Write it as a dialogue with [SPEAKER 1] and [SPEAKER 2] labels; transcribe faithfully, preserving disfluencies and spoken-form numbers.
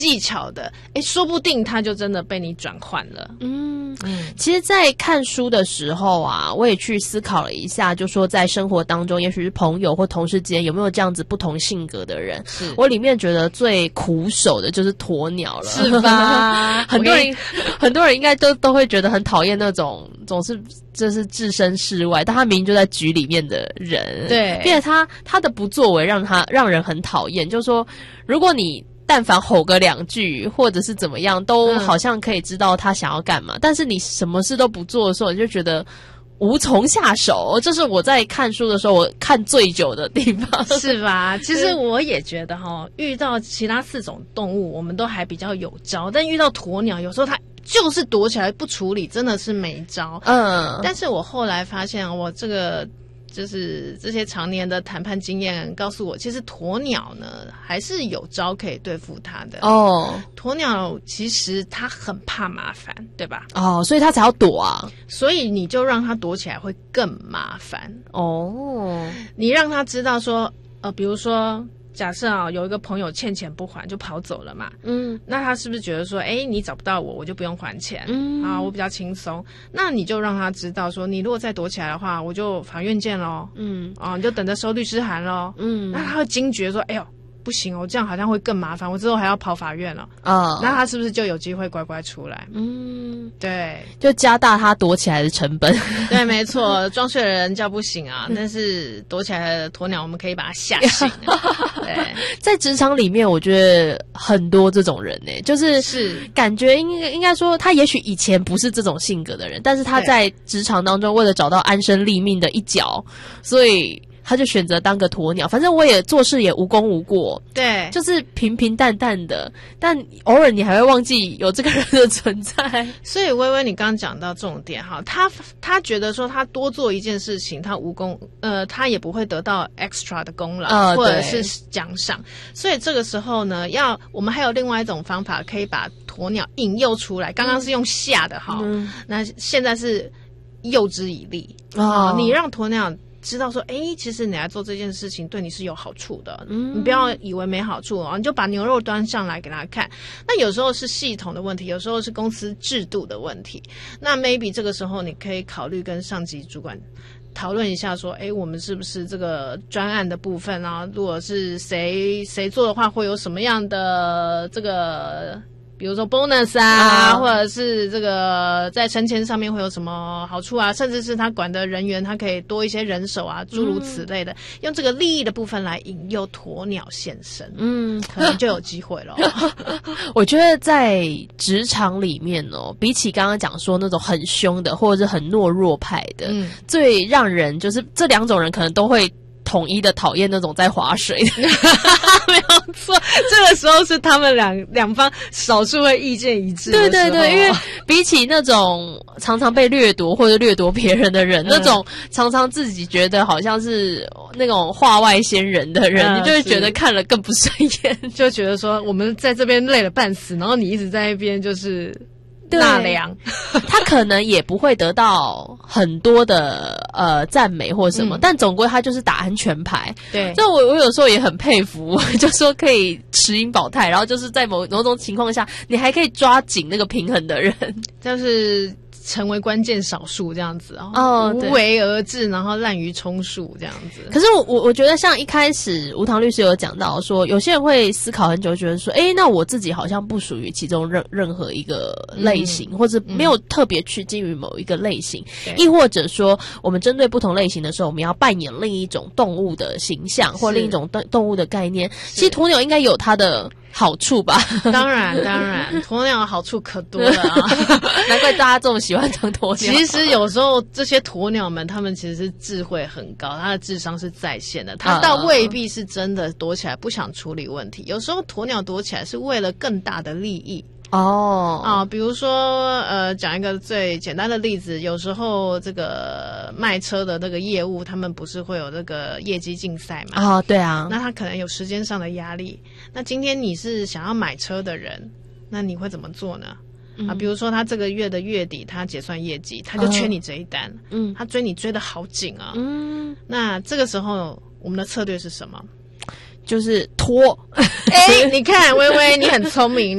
[SPEAKER 1] 技巧的，诶，说不定他就真的被你转换了。
[SPEAKER 2] 嗯嗯，其实在看书的时候啊，我也去思考了一下，就说在生活当中，也许是朋友或同事间有没有这样子不同性格的人。
[SPEAKER 1] 是
[SPEAKER 2] 我里面觉得最苦手的就是鸵鸟了，
[SPEAKER 1] 是吧？
[SPEAKER 2] 很多人很多人应该都都会觉得很讨厌那种总是就是置身事外，但他明明就在局里面的人。
[SPEAKER 1] 对，
[SPEAKER 2] 并且他他的不作为让他让人很讨厌，就是说如果你但凡吼个两句，或者是怎么样，都好像可以知道他想要干嘛。嗯、但是你什么事都不做的时候，你就觉得无从下手。这是我在看书的时候我看最久的地方，
[SPEAKER 1] 是吧？其实我也觉得哈，遇到其他四种动物，我们都还比较有招，但遇到鸵鸟，有时候它就是躲起来不处理，真的是没招。嗯，但是我后来发现，我这个。就是这些常年的谈判经验告诉我，其实鸵鸟呢还是有招可以对付它的哦。鸵鸟其实它很怕麻烦，对吧？
[SPEAKER 2] 哦，所以它才要躲啊。
[SPEAKER 1] 所以你就让它躲起来会更麻烦哦。你让它知道说，呃，比如说。假设啊，有一个朋友欠钱不还就跑走了嘛，嗯，那他是不是觉得说，哎，你找不到我，我就不用还钱，嗯啊，我比较轻松。那你就让他知道说，你如果再躲起来的话，我就法院见咯，嗯啊，你就等着收律师函咯，嗯，那他会惊觉说，哎呦。不行哦，这样好像会更麻烦，我之后还要跑法院了啊、哦！那他是不是就有机会乖乖出来？嗯，对，
[SPEAKER 2] 就加大他躲起来的成本。
[SPEAKER 1] 对，没错，装睡的人叫不醒啊，但是躲起来的鸵鸟，我们可以把它吓醒。对，
[SPEAKER 2] 在职场里面，我觉得很多这种人呢、欸，就是是感觉应该应该说，他也许以前不是这种性格的人，但是他在职场当中为了找到安身立命的一角，所以。他就选择当个鸵鸟，反正我也做事也无功无过，
[SPEAKER 1] 对，
[SPEAKER 2] 就是平平淡淡的，但偶尔你还会忘记有这个人的存在。
[SPEAKER 1] 所以微微你刚刚讲到重点哈，他他觉得说他多做一件事情，他无功呃，他也不会得到 extra 的功劳、呃、或者是奖赏，所以这个时候呢，要我们还有另外一种方法可以把鸵鸟引诱出来，刚刚是用吓的哈、嗯，那现在是诱之以利啊、哦，你让鸵鸟。知道说，诶，其实你来做这件事情对你是有好处的，嗯，你不要以为没好处哦，你就把牛肉端上来给他看。那有时候是系统的问题，有时候是公司制度的问题。那 maybe 这个时候你可以考虑跟上级主管讨论一下，说，诶，我们是不是这个专案的部分啊？如果是谁谁做的话，会有什么样的这个？比如说 bonus 啊，啊或者是这个在升迁上面会有什么好处啊，甚至是他管的人员他可以多一些人手啊，诸如此类的、嗯、用这个利益的部分来引诱鸵鸟现身，嗯，可能就有机会了。
[SPEAKER 2] 我觉得在职场里面哦，比起刚刚讲说那种很凶的或者是很懦弱派的、嗯、最让人就是这两种人可能都会统一的讨厌那种在划水的。
[SPEAKER 1] 没有错，这个时候是他们两两方少数会意见一致的时候。
[SPEAKER 2] 对对对，因为比起那种常常被掠夺或者掠夺别人的人、嗯、那种常常自己觉得好像是那种话外仙人的人、嗯、你就会觉得看了更不顺眼，
[SPEAKER 1] 就觉得说我们在这边累了半死，然后你一直在那边就是纳凉，
[SPEAKER 2] 他可能也不会得到很多的呃赞美或什么、嗯，但总归他就是打安全牌。
[SPEAKER 1] 对，
[SPEAKER 2] 就我我有时候也很佩服，就说可以持盈保泰，然后就是在某某种情况下，你还可以抓紧那个平衡的人，
[SPEAKER 1] 就是成为关键少数这样子哦，哦，无为而治，然后滥竽充数这样子。
[SPEAKER 2] 可是我我我觉得像一开始吴唐律师有讲到说，有些人会思考很久，觉得说，诶，那我自己好像不属于其中任任何一个类型、嗯，或者没有特别趋近于某一个类型，亦、嗯、或者说，我们针对不同类型的时候，我们要扮演另一种动物的形象，或另一种动动物的概念。其实鸵鸟应该有它的好处吧？
[SPEAKER 1] 当然当然，鸵鸟的好处可多了啊，
[SPEAKER 2] 难怪大家这么喜欢当鸵鸟。
[SPEAKER 1] 其实有时候这些鸵鸟们，他们其实是智慧很高，他的智商是在线的，他倒未必是真的躲起来不想处理问题，有时候鸵鸟躲起来是为了更大的利益。哦啊，比如说呃，讲一个最简单的例子，有时候这个卖车的那个业务，他们不是会有这个业绩竞赛嘛？
[SPEAKER 2] 啊、哦，对啊，
[SPEAKER 1] 那他可能有时间上的压力。那今天你是想要买车的人，那你会怎么做呢？嗯、啊，比如说他这个月的月底他结算业绩，他就缺你这一单，嗯，他追你追得好紧啊，嗯，那这个时候我们的策略是什么？
[SPEAKER 2] 就是拖。
[SPEAKER 1] 哎，你看微微，你很聪明。